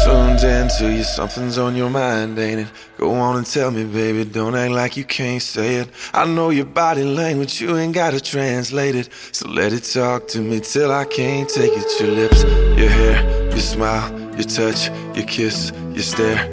Tuned into you, something's on your mind, ain't it? Go on and tell me, baby, don't act like you can't say it. I know your body language, you ain't gotta translate it. So let it talk to me till I can't take it. Your lips, your hair, your smile, your touch, your kiss, your stare.